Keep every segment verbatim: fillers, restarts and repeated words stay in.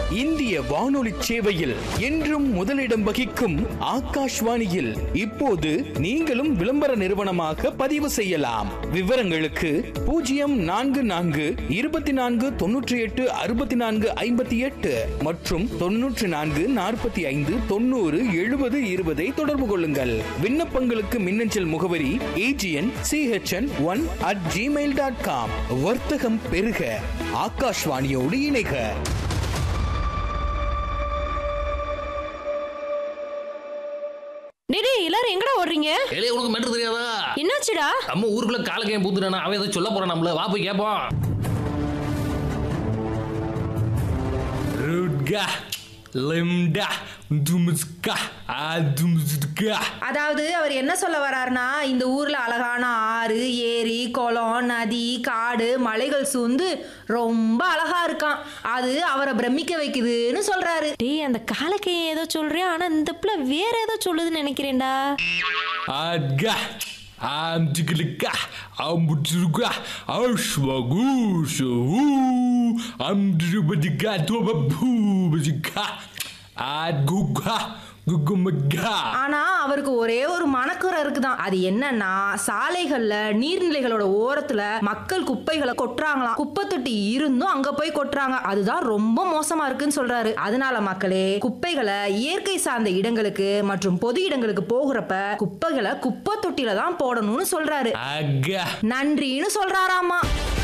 இந்திய வானொலி சேவையில் என்றும் முதலிடம் வகிக்கும் ஆகாஷ்வாணியில் இப்போது நீங்களும் விளம்பர நிறுவனமாக பதிவு செய்யலாம். விவரங்களுக்கு பூஜ்ஜியம் நான்கு நான்கு இருபத்தி நான்கு தொன்னூற்றி எட்டு அறுபத்தி நான்கு ஐம்பத்தி எட்டு மற்றும் தொன்னூற்றி நான்கு நாற்பத்தி ஐந்து தொண்ணூறு எழுபது இருபதை தொடர்பு கொள்ளுங்கள். விண்ணப்பங்களுக்கு மின்னஞ்சல் முகவரி AGN CHN one at Gmail dot com. வர்த்தகம் பெருக, ஆகாஷ்வாணியோடு இணைக. டேய் எல்லாரும் எங்கடா ஓடுறீங்க? ஏலே உனக்கு மேட்டர் தெரியாதா? என்னாச்சுடா? நம்ம ஊருக்குள்ள காலக்கையும் பூத்துட்டானா அவன் ஏதோ சொல்ல போறான் நம்மள. வா போய் கேட்போம். ருட்கா லிம்டா தும்ஸ்கா அதும்ஸ்கா. அதாவது அவர் என்ன சொல்ல வர்றாருன்னா, இந்த ஊர்ல அழகான ஆறு, ஏரி, குளம், நதி, காடு, மலைகள் சூழ்ந்து ரொம்ப அழகா இருக்கான். அது அவரை பிரமிக்க வைக்குதுன்னு சொல்றாரு. டேய் அந்த காலக்கையை ஏதோ சொல்றேன், ஆனா இந்த புள்ள வேற ஏதோ சொல்லுதுன்னு நினைக்கிறேன்டா. ஆட்கா ஆம்ஜிகலிகா ஆம்புட்ருகா ஆஷ்வகூஷு ஆம்ஜிபதிகா தோபபூபதிகா ஆட்குகா குகுமகா. ஆனா அவருக்கு ஒரே ஒரு மனக்குறை இருக்குதான். அது என்னன்னா, சாலைகள்ல நீர்நிலைகளோட ஓரத்துல மக்கள் குப்பைகளை கொட்டுறாங்களாம். குப்பை தொட்டி இருந்தும் அங்க போய் கொட்டுறாங்க. அதுதான் ரொம்ப மோசமா இருக்குன்னு சொல்றாரு. அதனால மக்களே, குப்பைகளை இயற்கை சார்ந்த இடங்களுக்கு மற்றும் பொது இடங்களுக்கு போகிறப்ப குப்பைகளை குப்பை தொட்டில தான் போடணும்னு சொல்றாரு. நன்றின்னு சொல்றாராமா.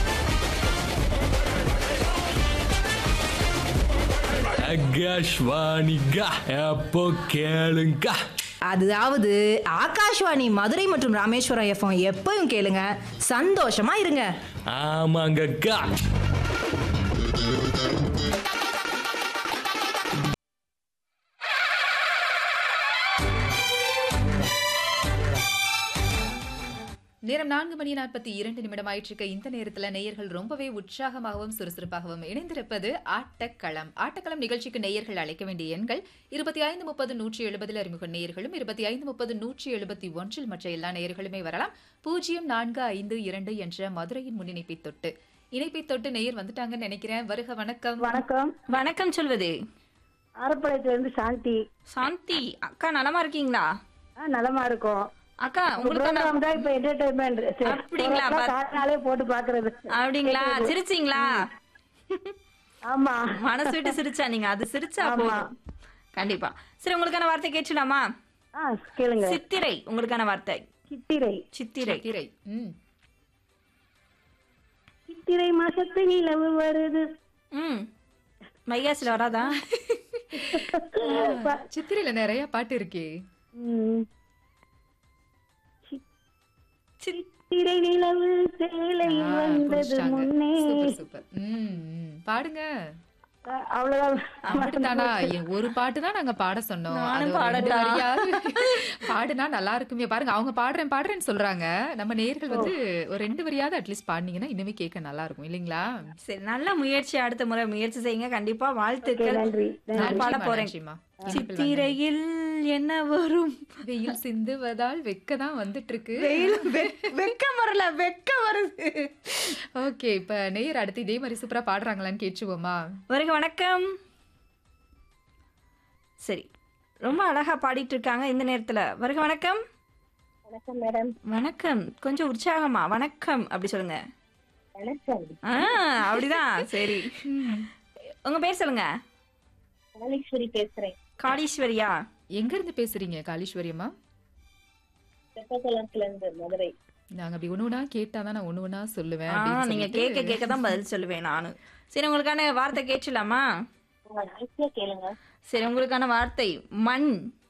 அதாவது ஆகாஷ்வாணி மதுரை மற்றும் ராமேஸ்வரம் எஃப்எம் எப்பவும் கேளுங்க, சந்தோஷமா இருங்க. ஆமாங்கக்கா. நேரம் நான்கு மணி நாற்பத்தி இரண்டு நிமிடம் ஆயிற்றுக்க. இந்த நேரத்துல நேயர்கள் ரொம்பவே உற்சாகமாகவும் சுறுசுறுப்பாகவும் இணைந்திருப்பது ஆட்டக்களம். ஆட்டக்களம் நிகழ்ச்சிக்கு நேயர்கள் அழைக்க வேண்டிய எண்கள் இருபத்தி ஐந்து முப்பது நூற்றி எழுபதில் அறிமுக நேயர்களும், இருபத்தி ஐந்து முப்பது நூற்றி எழுபத்தி ஒன்றில் மற்ற எல்லா நேயர்களுமே வரலாம். பூஜ்ஜியம் நான்கு ஐந்து இரண்டு என்ற மதுரையின் முன்னிணைப்பை தொட்டு இணைப்பை தொட்டு நேயர் வந்துட்டாங்கன்னு நினைக்கிறேன். வருக. வணக்கம். வணக்கம். வணக்கம் சொல்வது ஆரப்பாளையத்துல இருந்து சாந்தி. சாந்தி அக்கா நலமா இருக்கீங்களா? நலமா இருக்கும் அக்கா. உங்களுக்கு இப்ப என்டர்டைன்மெண்ட் அப்படிங்களா? காரணாலே போட்டு பாக்குறது. அப்படிங்களா? சிரிச்சீங்களா? ஆமா, மனசு விட்டு சிரிச்சா நீங்க? அது சிரிச்சா போதும். கண்டிப்பா. சரி, உங்களுக்கான வார்த்தை கேட்கலாமா? கேளுங்க. சித்திரை உங்களுக்கான வார்த்தை. சித்திரை. சித்திரை. சித்திரை. ம் சித்திரை மாசத்து நிலவு வருது. ம் மைகாசில வராதா? சித்திரையில நிறைய பாட்டு இருக்கே. சித்திரை நிலவு சேலை வந்தது முன்னே. சூப்பர். ம் பாடுங்க. அவ்வளவுதான். அப்படித்தானா? ஒரு பாட்டு தான் நாங்க பாட சொன்னோம். பாடுனா நல்லா இருக்குமே. பாருங்க, அவங்க பாடுறேன் பாடுறேன்னு சொல்றாங்க. நம்ம நேயர்கள் வந்து ஒரு ரெண்டு வரியாவது அட்லீஸ்ட் பாடினீங்கன்னா இன்னுமே கேட்க நல்லா இருக்கும் இல்லைங்களா? சரி, நல்ல முயற்சி. அடுத்த முறை முயற்சி செய்யுங்க. கண்டிப்பா வாழ்த்துக்கள். நன்றி. நான் பாட போறேன். சித்திரையில் என்ன வரும்? வெயில் சிந்துவதால் வெக்கதான் வந்துட்டு இருக்கு. வெக்கம் வரல, வெக்க வருது. ஓகே, இப்ப நேயர் அடுத்து இதே மாதிரி சூப்பரா பாடுறாங்களான்னு கேட்டுவோமா? வருக. வணக்கம். சரி, ரொம்ப அழகா பாடிட்டு இருக்காங்க இந்த நேரத்துல. வருக. வணக்கம். வணக்கம் மேடம். வணக்கம். கொஞ்சம் உற்சாகமா வணக்கம் அப்படி சொல்லுங்க. வணக்கம். ஆஹ் அப்படிதான். சரி, உங்க பேர் சொல்லுங்க. காளீஸ்வரி பேசுறேன். காளீஸ்வரியா? எங்க இருந்து பேசுறீங்க காளீஸ்வரியம்மா? மதுரை. நாங்க அப்படி ஒண்ணு ஒண்ணா கேட்டாதான் நான் ஒண்ணு ஒண்ணா சொல்லுவேன். நீங்க கேட்க கேட்கதான் பதில் சொல்லுவேன் நானு. சரி, உங்களுக்கான வார்த்தை கேட்கலாமா? கேளுங்க. சரி, உங்களுக்கான வார்த்தை மண்.